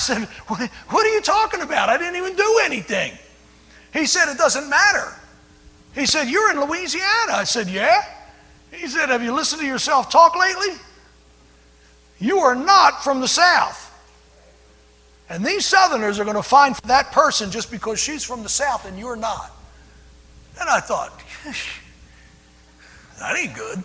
I said, what are you talking about? I didn't even do anything. He said, it doesn't matter. He said, you're in Louisiana. I said, yeah. He said, have you listened to yourself talk lately? You are not from the South. And these Southerners are going to find that person just because she's from the South and you're not. And I thought, that ain't good.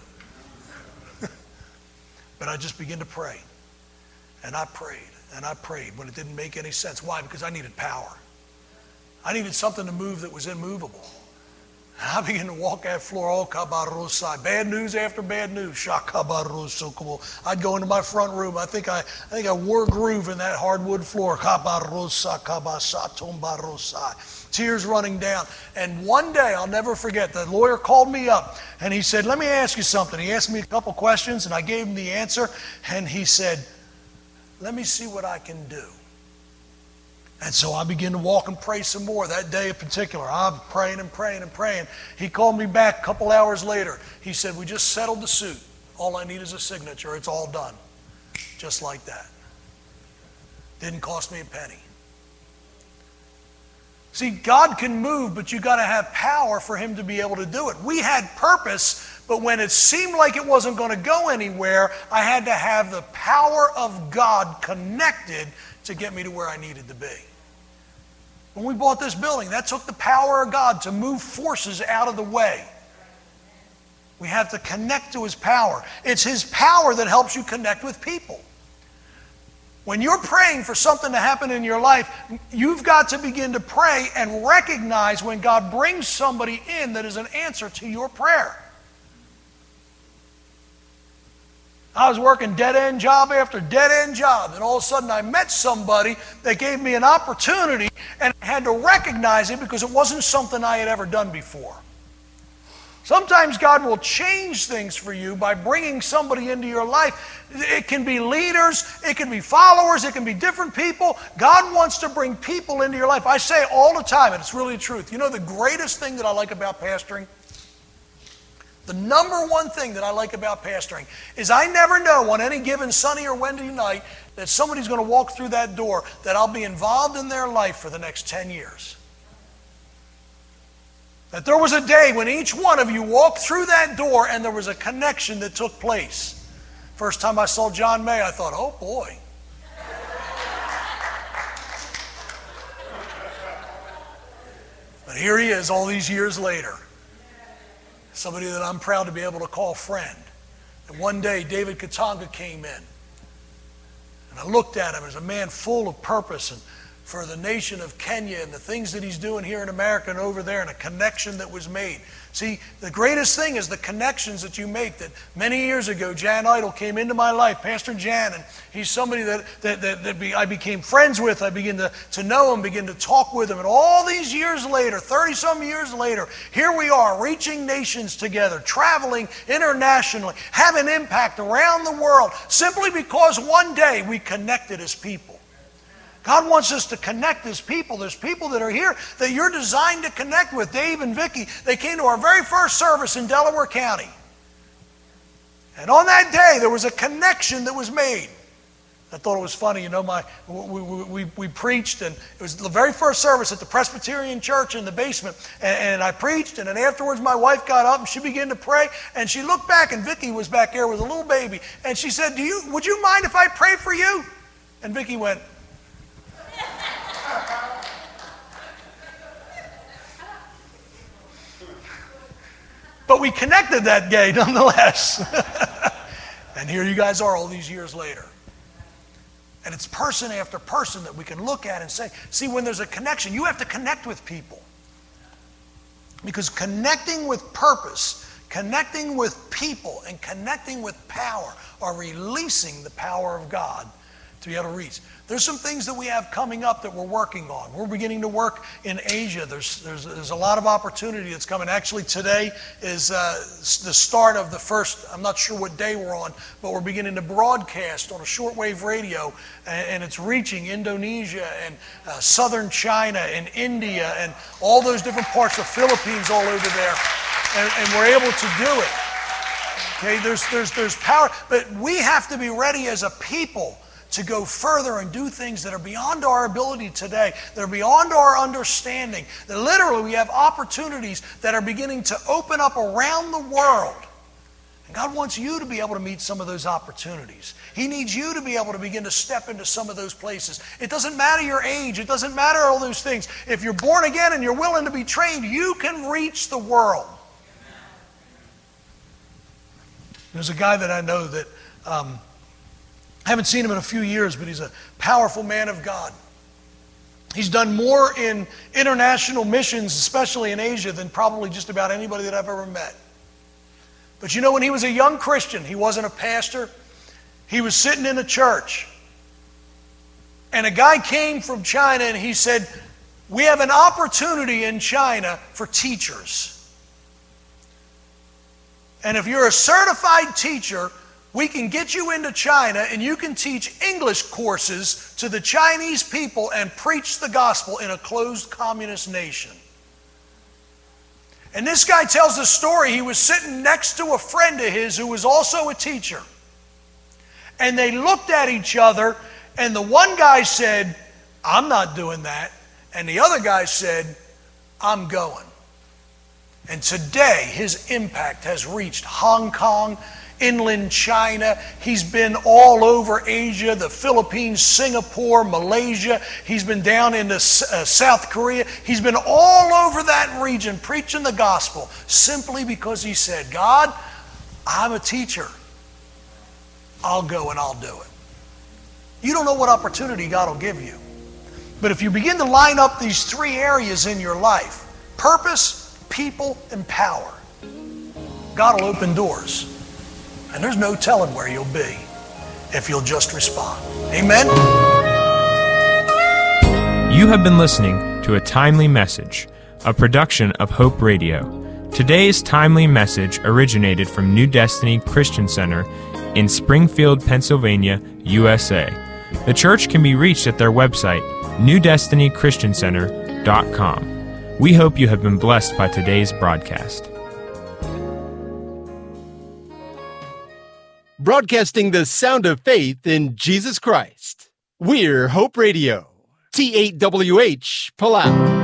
But I just began to pray. And I prayed. And I prayed when it didn't make any sense. Why? Because I needed power. I needed something to move that was immovable. And I began to walk that floor, oh, kabarosai. Bad news after bad news. Shakabaroso. I'd go into my front room. I think I wore a groove in that hardwood floor. Kabarosa, kabasatom barosai. Tears running down. And one day, I'll never forget, the lawyer called me up and he said, let me ask you something. He asked me a couple questions and I gave him the answer. And he said, let me see what I can do. And so I began to walk and pray some more. That day in particular, I'm praying and praying and praying. He called me back a couple hours later. He said, we just settled the suit. All I need is a signature. It's all done. Just like that. Didn't cost me a penny. See, God can move, but you got to have power for him to be able to do it. We had purpose, but when it seemed like it wasn't going to go anywhere, I had to have the power of God connected to get me to where I needed to be. When we bought this building, that took the power of God to move forces out of the way. We have to connect to his power. It's his power that helps you connect with people. When you're praying for something to happen in your life, you've got to begin to pray and recognize when God brings somebody in that is an answer to your prayer. I was working dead-end job after dead-end job, and all of a sudden I met somebody that gave me an opportunity, and I had to recognize it because it wasn't something I had ever done before. Sometimes God will change things for you by bringing somebody into your life. It can be leaders, it can be followers, it can be different people. God wants to bring people into your life. I say it all the time, and it's really the truth. You know the greatest thing that I like about pastoring? The number one thing that I like about pastoring is I never know on any given Sunday or Wednesday night that somebody's going to walk through that door that I'll be involved in their life for the next 10 years. That there was a day when each one of you walked through that door and there was a connection that took place. First time I saw John May, I thought, oh boy. But here he is all these years later. Somebody that I'm proud to be able to call friend. And one day, David Katanga came in. And I looked at him as a man full of purpose and for the nation of Kenya and the things that he's doing here in America and over there and a connection that was made. See, the greatest thing is the connections that you make. That many years ago, Jan Idle came into my life, Pastor Jan, and he's somebody that I became friends with. I began to know him, begin to talk with him. And all these years later, 30-some years later, here we are, reaching nations together, traveling internationally, having impact around the world, simply because one day we connected as people. God wants us to connect as people. There's people that are here that you're designed to connect with. Dave and Vicki, they came to our very first service in Delaware County. And on that day, there was a connection that was made. I thought it was funny, you know, we preached, and it was the very first service at the Presbyterian Church in the basement. And I preached, and then afterwards my wife got up and she began to pray. And she looked back, and Vicki was back there with a little baby. And she said, would you mind if I pray for you? And Vicki went, but we connected that day nonetheless. And here you guys are all these years later. And it's person after person that we can look at and say, see, when there's a connection, you have to connect with people. Because connecting with purpose, connecting with people, and connecting with power are releasing the power of God to be able to reach. There's some things that we have coming up that we're working on. We're beginning to work in Asia. There's a lot of opportunity that's coming. Actually, today is the start of the first, I'm not sure what day we're on, but we're beginning to broadcast on a shortwave radio, and it's reaching Indonesia and southern China and India and all those different parts of Philippines all over there, and we're able to do it. Okay, there's power, but we have to be ready as a people to go further and do things that are beyond our ability today, that are beyond our understanding, that literally we have opportunities that are beginning to open up around the world. And God wants you to be able to meet some of those opportunities. He needs you to be able to begin to step into some of those places. It doesn't matter your age. It doesn't matter all those things. If you're born again and you're willing to be trained, you can reach the world. There's a guy that I know that I haven't seen him in a few years, but he's a powerful man of God. He's done more in international missions, especially in Asia, than probably just about anybody that I've ever met. But you know, when he was a young Christian, he wasn't a pastor. He was sitting in a church. And a guy came from China and he said, "We have an opportunity in China for teachers. And if you're a certified teacher, we can get you into China and you can teach English courses to the Chinese people and preach the gospel in a closed communist nation." And this guy tells the story. He was sitting next to a friend of his who was also a teacher. And they looked at each other, and the one guy said, "I'm not doing that." And the other guy said, "I'm going." And today, his impact has reached Hong Kong, inland China. He's been all over Asia, the Philippines, Singapore, Malaysia. He's been down into South Korea. He's been all over that region preaching the gospel simply because he said, "God, I'm a teacher. I'll go and I'll do it." You don't know what opportunity God will give you. But if you begin to line up these three areas in your life, purpose, people, and power, God will open doors. And there's no telling where you'll be if you'll just respond. Amen? You have been listening to a timely message, a production of Hope Radio. Today's timely message originated from New Destiny Christian Center in Springfield, Pennsylvania, USA. The church can be reached at their website, newdestinychristiancenter.com. We hope you have been blessed by today's broadcast. Broadcasting the sound of faith in Jesus Christ. We're Hope Radio. T8WH, Palau.